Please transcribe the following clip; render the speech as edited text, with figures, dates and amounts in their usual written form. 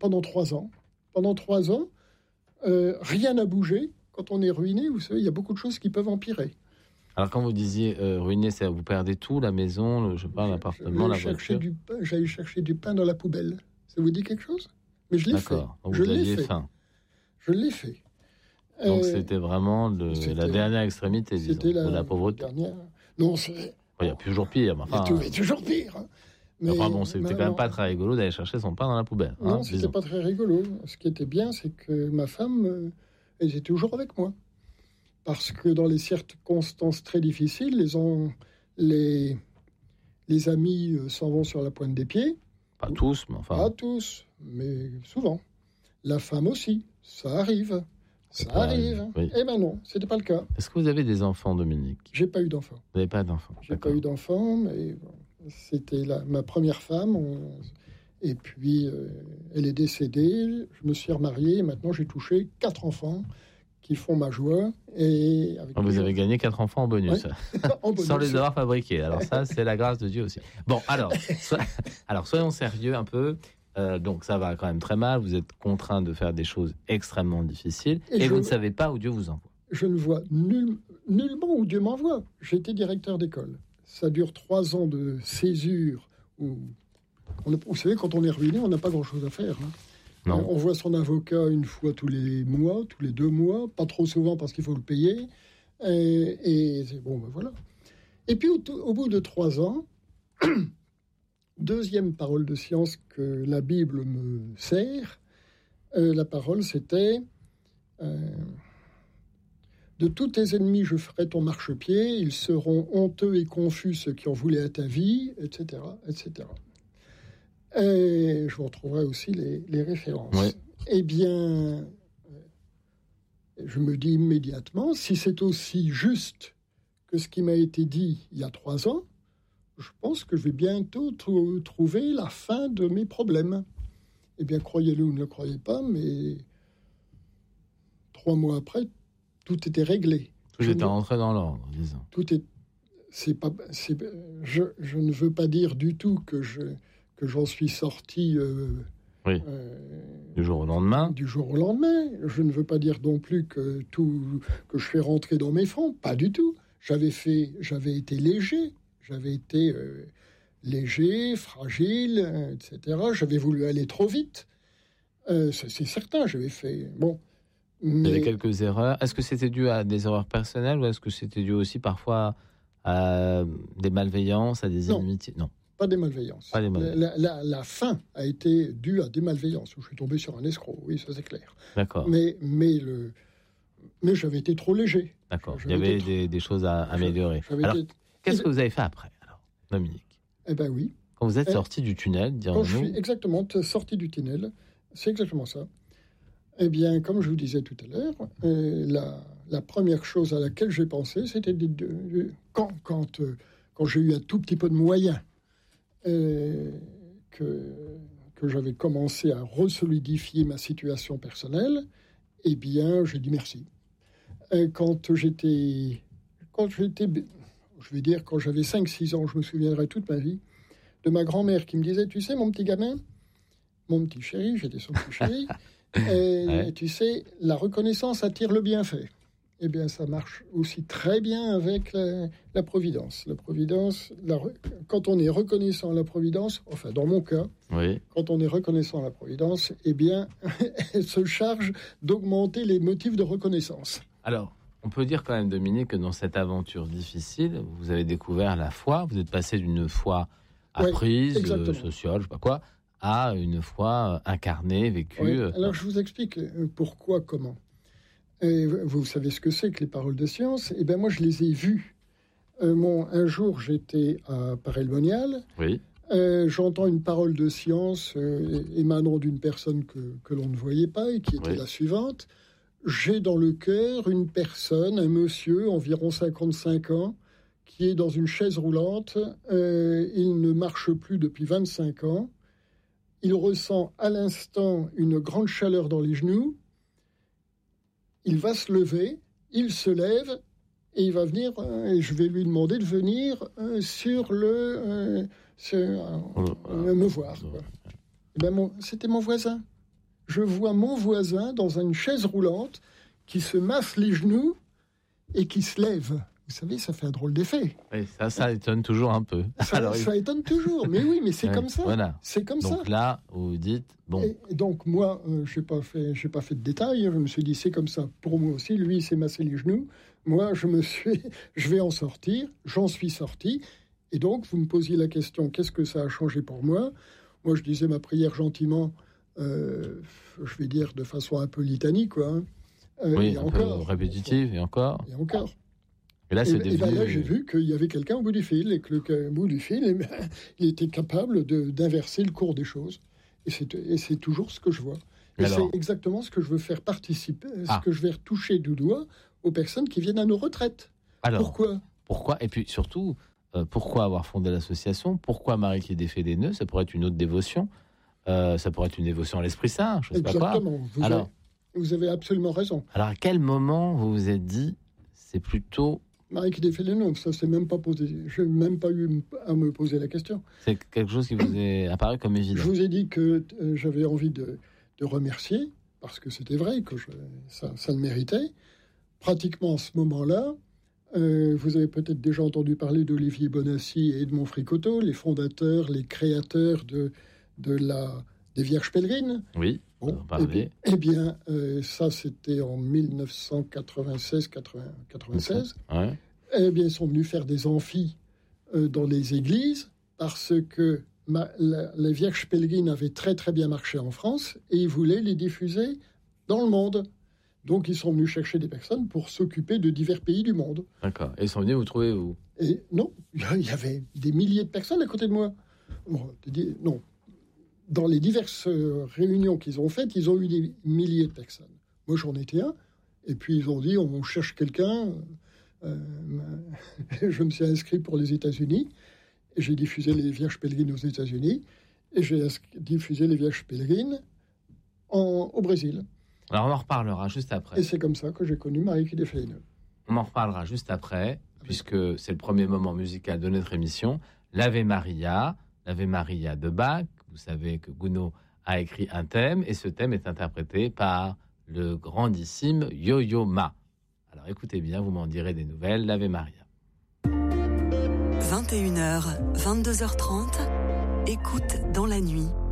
pendant 3 ans. Pendant 3 ans, rien n'a bougé. Quand on est ruiné, vous savez, il y a beaucoup de choses qui peuvent empirer. Alors, quand vous disiez ruiné, c'est vous perdez tout, la maison, l'appartement, la voiture. J'allais chercher du pain dans la poubelle. Ça vous dit quelque chose? Mais je l'ai fait. D'accord. Donc vous aviez faim. Je l'ai fait. Donc c'était vraiment la dernière extrémité, disons, de la pauvreté. Non, il y a toujours pire. Il y a toujours pire. Hein. Mais, c'était quand même pas très rigolo d'aller chercher son pain dans la poubelle. Non, c'était pas très rigolo. Ce qui était bien, c'est que ma femme, elle était toujours avec moi. Parce que dans les circonstances très difficiles, les amis s'en vont sur la pointe des pieds. Pas tous, mais enfin... Pas tous, mais souvent. La femme aussi, ça arrive. Ça arrive. Oui. Eh ben non, c'était pas le cas. Est-ce que vous avez des enfants, Dominique? J'ai pas eu d'enfants. Vous n'avez pas d'enfants? J'ai pas eu d'enfants, mais c'était ma première femme. Et puis, elle est décédée. Je me suis remarié. Et maintenant, j'ai touché 4 enfants qui font ma joie. Et vous avez gagné 4 enfants en bonus. Ouais. En bonus. Sans les avoir fabriqués. Alors ça, c'est la grâce de Dieu aussi. Bon, alors soyons sérieux un peu. Donc ça va quand même très mal, vous êtes contraint de faire des choses extrêmement difficiles et vous ne savez pas où Dieu vous envoie. Je ne vois nullement où Dieu m'envoie. J'étais directeur d'école. Ça dure 3 ans de césure. Vous savez, quand on est ruiné, on n'a pas grand-chose à faire. Hein. Non. On voit son avocat une fois tous les mois, tous les 2 mois, pas trop souvent parce qu'il faut le payer. Et bon, ben voilà. Et puis au bout de 3 ans... Deuxième parole de science que la Bible me sert, la parole c'était de tous tes ennemis je ferai ton marchepied, ils seront honteux et confus ceux qui en voulaient à ta vie, etc., etc. Et je vous retrouverai aussi les références. Ouais. Eh bien, je me dis immédiatement, si c'est aussi juste que ce qui m'a été dit il y a 3 ans, je pense que je vais bientôt trouver la fin de mes problèmes. Eh bien, croyez-le ou ne le croyez pas, mais 3 mois après, tout était réglé. Tout était rentré dans l'ordre, disons. Je ne veux pas dire du tout que j'en suis sorti... du jour au lendemain. Du jour au lendemain. Je ne veux pas dire non plus que je fais rentrer dans mes fonds. Pas du tout. J'avais été léger. J'avais été léger, fragile, etc. J'avais voulu aller trop vite. C'est certain, j'avais fait... Bon, il y avait quelques erreurs. Est-ce que c'était dû à des erreurs personnelles ou est-ce que c'était dû aussi parfois à des malveillances, à des inimitiés? Non, pas des malveillances. Pas des malveillances. La fin a été due à des malveillances. Je suis tombé sur un escroc, oui, ça c'est clair. D'accord. Mais j'avais été trop léger. D'accord, il y avait des choses à améliorer. Qu'est-ce que vous avez fait après, alors, Dominique? Eh bien oui. Quand vous êtes sorti du tunnel, quand je suis exactement sorti du tunnel, c'est exactement ça. Eh bien, comme je vous disais tout à l'heure, la première chose à laquelle j'ai pensé, c'était quand j'ai eu un tout petit peu de moyens, que j'avais commencé à resolidifier ma situation personnelle, eh bien, j'ai dit merci. Quand j'étais... Je vais dire, quand j'avais 5-6 ans, je me souviendrai toute ma vie, de ma grand-mère qui me disait, tu sais, mon petit gamin, mon petit chéri, j'étais son petit chéri, ouais. Tu sais, la reconnaissance attire le bienfait. Eh bien, ça marche aussi très bien avec la Providence. La Providence, quand on est reconnaissant à la Providence, enfin, dans mon cas, oui. Quand on est reconnaissant à la Providence, eh bien, elle se charge d'augmenter les motifs de reconnaissance. Alors, on peut dire quand même, Dominique, que dans cette aventure difficile, vous avez découvert la foi. Vous êtes passé d'une foi apprise, sociale, je ne sais pas quoi, à une foi incarnée, vécue. Oui. Alors, je vous explique pourquoi, comment. Et vous savez ce que c'est que les paroles de science? Eh bien, moi, je les ai vues. Un jour, j'étais à Paray-le-Monial. Oui. J'entends une parole de science émanant d'une personne que l'on ne voyait pas et qui était la suivante. J'ai dans le cœur une personne, un monsieur, environ 55 ans, qui est dans une chaise roulante. Il ne marche plus depuis 25 ans. Il ressent à l'instant une grande chaleur dans les genoux. Il va se lever, il se lève et il va venir, et je vais lui demander de venir me voir. Quoi. Ben c'était mon voisin. je vois mon voisin dans une chaise roulante qui se masse les genoux et qui se lève. Vous savez, ça fait un drôle d'effet. Oui, ça étonne toujours un peu. Ça étonne toujours, mais oui, mais c'est comme ça. Voilà. C'est comme ça. Donc là, vous dites, bon... Et donc moi, je n'ai pas fait de détails, je me suis dit, c'est comme ça. Pour moi aussi, lui, il s'est massé les genoux. Moi, je vais en sortir, j'en suis sorti. Et donc, vous me posiez la question, qu'est-ce que ça a changé pour moi ? Moi, je disais ma prière gentiment, je vais dire de façon un peu litanie, quoi. Oui, un peu répétitive, et encore. Et encore. Et là, là, j'ai vu qu'il y avait quelqu'un au bout du fil, et que au bout du fil, il était capable d'inverser le cours des choses. Et c'est toujours ce que je vois. Et c'est exactement ce que je veux faire participer, ce que je vais retoucher du doigt aux personnes qui viennent à nos retraites. Alors, pourquoi ? Et puis surtout, pourquoi avoir fondé l'association ? Pourquoi Marie qui défait des nœuds ? Ça pourrait être une autre dévotion. Ça pourrait être une dévotion à l'Esprit Saint, je ne sais pas quoi. Exactement. Vous avez absolument raison. Alors, à quel moment vous vous êtes dit, c'est plutôt... Marie qui défait les nœuds, ça s'est même pas posé. Je n'ai même pas eu à me poser la question. C'est quelque chose qui vous est apparu comme évident. Je vous ai dit que j'avais envie de remercier, parce que c'était vrai, que ça le méritait. Pratiquement à ce moment-là, vous avez peut-être déjà entendu parler d'Olivier Bonassi et Edmond Fricoteau, les fondateurs, les créateurs des Vierges Pèlerines. Oui, on en parlait. Eh bien, ça, c'était en 1996. Ouais. Eh bien, ils sont venus faire des amphis dans les églises parce que les Vierges Pèlerines avaient très, très bien marché en France et ils voulaient les diffuser dans le monde. Donc, ils sont venus chercher des personnes pour s'occuper de divers pays du monde. D'accord. Et ils sont venus vous trouver, vous ? Et non, il y avait des milliers de personnes à côté de moi. Non. Dans les diverses réunions qu'ils ont faites, ils ont eu des milliers de personnes. Moi, j'en étais un. Et puis, ils ont dit, on cherche quelqu'un. Je me suis inscrit pour les États-Unis. Et j'ai diffusé les Vierges Pèlerines aux États-Unis. Et j'ai diffusé les Vierges Pèlerines au Brésil. Alors, on en reparlera juste après. Et c'est comme ça que j'ai connu Marie qui défait les nœuds. On en reparlera juste après, puisque c'est le premier moment musical de notre émission. L'Ave Maria de Bach. Vous savez que Gounod a écrit un thème, et ce thème est interprété par le grandissime Yo-Yo Ma. Alors écoutez bien, vous m'en direz des nouvelles. L'Ave Maria. 21h, 22h30, écoute dans la nuit.